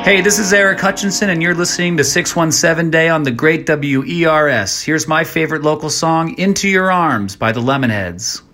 Hey, this is Eric Hutchinson, and you're listening to 617 Day on the Great WERS. Here's my favorite local song, Into Your Arms by the Lemonheads.